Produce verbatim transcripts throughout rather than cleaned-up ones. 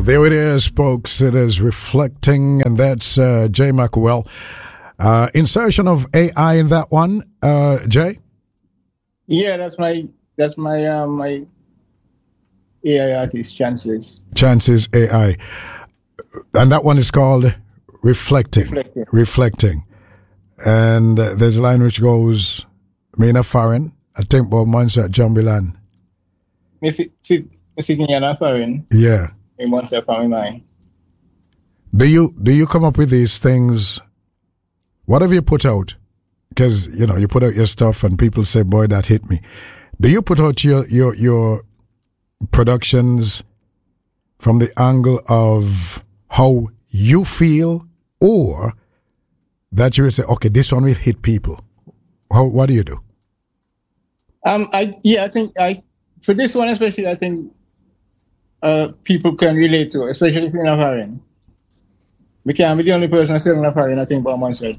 There it is, folks. It is Reflecting, and that's uh, Jay McElwell. Uh, insertion of A I in that one, uh, Jay? Yeah, that's my that's my uh, my A I artist, Chances. Chances A I. And that one is called Reflecting. Reflecting. Reflecting. And uh, there's a line which goes, Mina Farron, I think Bob Monster at Jumbiland. Missy Yana Farron. Yeah. In Monster Family Mind. Do you do you come up with these things? What have you put out? Because, you know, you put out your stuff and people say, boy, that hit me. Do you put out your your your productions from the angle of how you feel, or that you will say, okay, this one will hit people? How, what do you do? Um, I yeah, I think I for this one especially, I think uh, people can relate to, especially if you're in a foreign. We can't be the only person selling a foreign, I think, by myself.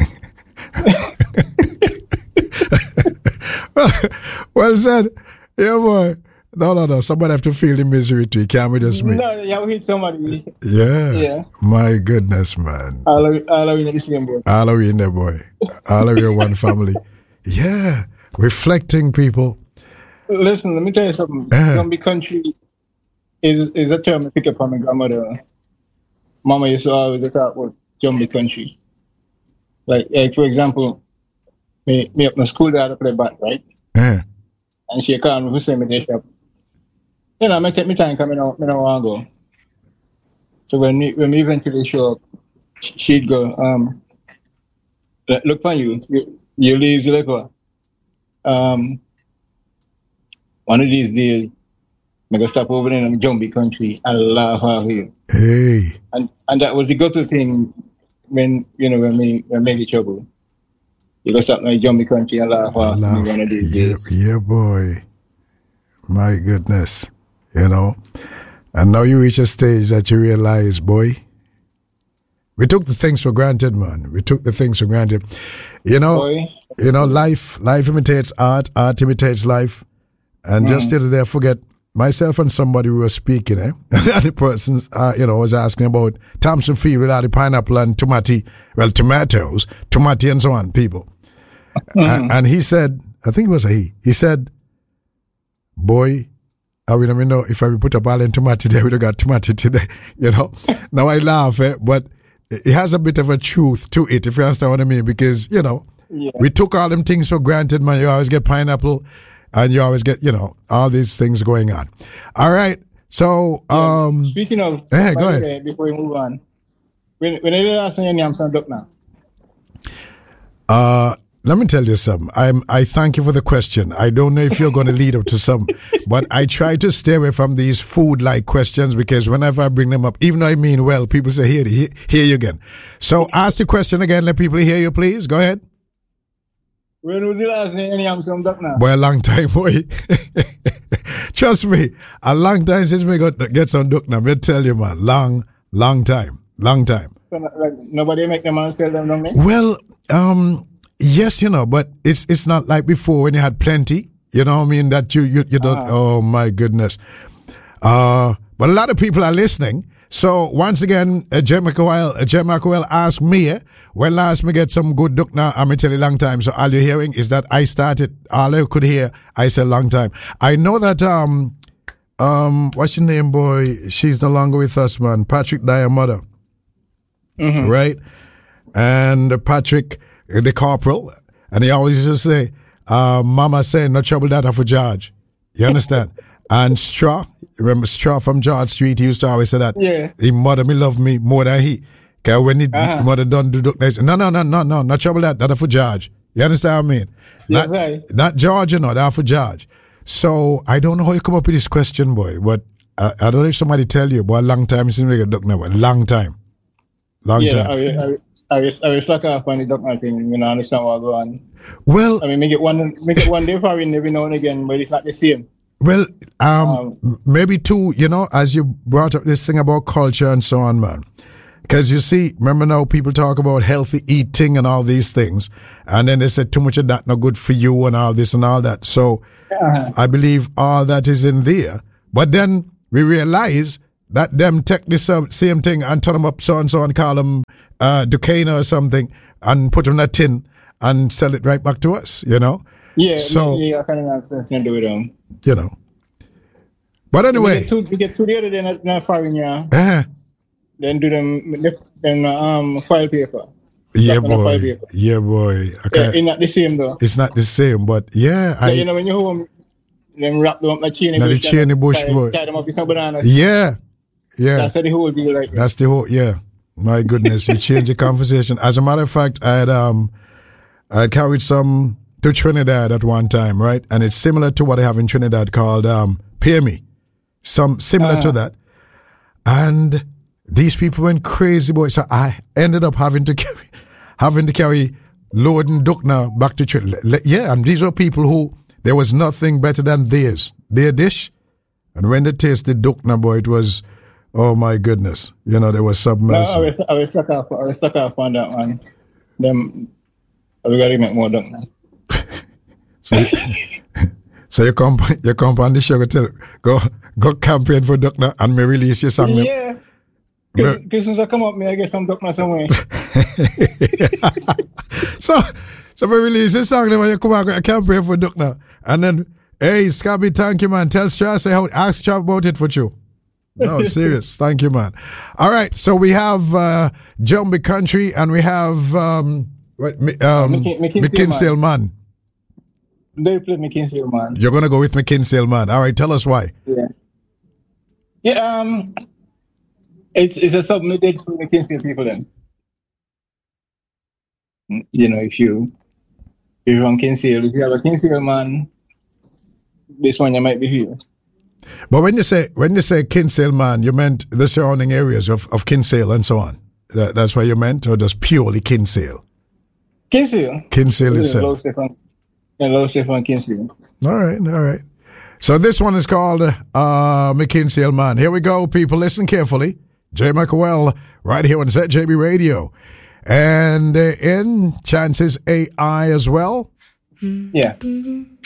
Well said. Yeah, boy. No, no, no. Somebody have to feel the misery too. It can't be just me. No, you have to hit somebody. Yeah. Yeah. My goodness, man. All of, all of you in the same boy. All of you in there, boy. All of you one family. Yeah. Reflecting, people. Listen, let me tell you something. Uh-huh. Zombie country is is a term I pick up from my grandmother. Mama used to always talk about zombie country. Like, like for example, me, me up in school there to play bat, right? Uh-huh. And she called me to say me the shop. You know, I take me time because I don't, I don't want to go. So when we, when we eventually show up, she'd go, um, look for you. You, you leave the liquor. Um, one of these days, I'm going to stop over there in the zombie country and laugh at you. Hey. And and that was the go-to thing when, you know, when we, when we get trouble. You go stop in the zombie country and laugh at me one of these yeah, days. Yeah, boy. My goodness. You know. And now you reach a stage that you realize, boy, we took the things for granted, man. We took the things for granted. You know, Boy. you know, life life imitates art, art imitates life. And Mm. just the other day, I forget, myself and somebody we were speaking, eh? And the person, uh, you know, was asking about Thompson Field without the pineapple and tomato, well, tomatoes, tomato and so on, people. Mm. And, and he said, I think it was a he, he said, boy, I mean, I mean, know if I put a ball in tomato today, we would have got tomato today, you know. Now I laugh, eh? But it has a bit of a truth to it, if you understand what I mean, because, you know, Yeah. we took all them things for granted, man. You always get pineapple and you always get, you know, all these things going on. All right. So, Yeah. um, Speaking of, hey, go by the ahead. way, before we move on, when when they ask me any Amsterdam duck now, uh, let me tell you something. I'm, I thank you for the question. I don't know if you're going to lead up to some, but I try to stay away from these food-like questions because whenever I bring them up, even though I mean well, people say, here, here, here you again. So ask the question again. Let people hear you, please. Go ahead. when was the last name any Amsterdam duck now? Boy, a long time, boy. Trust me, a long time since we got get some duck now. Me tell you, man, long, long time, long time. So, like, nobody make them and sell them down there? Well, um, yes, you know, but it's it's not like before when you had plenty. You know what I mean? That you you you don't. Ah. Oh my goodness. Uh, but a lot of people are listening. So once again, uh, Jay McElwell, uh, Jay McElwell asked me uh, when last me get some good duck now. I'm gonna tell you long time. So all you're hearing is that I started. All I could hear, I said long time. I know that um um what's your name, boy? She's no longer with us, man. Patrick Dyer mother, Mm-hmm. right? And uh, Patrick, uh, the corporal, and he always used to say, uh, "Mama saying no trouble that for George." You understand? And Straw, remember Straw from George Street, he used to always say that. Yeah. His mother me love me more than he. Cause when he Uh-huh. mother done do duck, they say, no, no, no, no, no, no trouble that, that for George. You understand what I mean? Yes, not, I. not George, you know, that for George. So I don't know how you come up with this question, boy, but I, I don't know if somebody tell you, but a long time since we get duck now, a long time. Long Yeah, time. I will, I will, I will, I will slack off on the duck now thing, you know, understand what go on. Well, I mean, make it one, make it one day for him every now and again, but it's not the same. Well, um, Um, maybe too, you know, as you brought up this thing about culture and so on, man. Because you see, remember now people talk about healthy eating and all these things. And then they say too much of that not good for you and all this and all that. So Uh-huh. I believe all that is in there. But then we realize that them take this uh, same thing and turn them up so and so and call them uh, Duquesne or something and put them in a tin and sell it right back to us, you know? Yeah, so, yeah, I kind of nonsense to do with them. You know. But anyway. We get two, we get two the other day, not, not firing, yeah. Uh-huh. Then do them, then um, file paper. Yeah, boy. Yeah, boy. Okay. Yeah, it's not the same, though. It's not the same, but yeah. So, I, you know, when you home, them wrap them up in a chain. Now the chain bush, tie, boy. Tie them up with some bananas. Yeah. Yeah. That's how the whole be like. That's the whole, yeah. My goodness, you changed the conversation. As a matter of fact, I had, um, I had carried some to Trinidad at one time, right? And it's similar to what I have in Trinidad called um, Pay Me. Some similar uh-huh. to that. And these people went crazy, boy. So I ended up having to carry, having to carry load and Dukna back to Trinidad. Yeah, and these were people who, there was nothing better than theirs, their dish. And when they tasted Dukna, boy, it was, oh my goodness. You know, there was something else. No, I was, I was stuck off, I was stuck off on that one. Them, we got to make more Dukna. so, you, so you come, you come on the show, go, tell, go, go campaign for Dukna and me release your song. Yeah. Because since I come up, me, I get some Dukna somewhere. so, so me release your song, then when you come out, I campaign for Dukna. And then, hey, Scabby, thank you, man. Tell Strass, say how, ask Strass about it for you. No, serious. Thank you, man. All right, so we have uh, Jumbie Country and we have um, what, um, McKinsale Man. They play McKinsale Man. You're going to go with McKinsale Man. All right, tell us why. Yeah. Yeah, um, it's, it's a submitted for McKinsale people then. You know, if you, if you're from Kinsale, if you have a Kinsale Man, this one you might be here. But when you say when you say Kinsale Man, you meant the surrounding areas of, of Kinsale and so on. That, that's what you meant, or just purely Kinsale? Kinsale. Kinsale itself. Low Stefan, yeah, Low Stefan Kinsale. All right, all right. So this one is called uh, McKinsale Man. Here we go, people. Listen carefully. Jay McElwell, right here on Z J B Radio. And uh, in Chances A I as well. Yeah. Mm-hmm.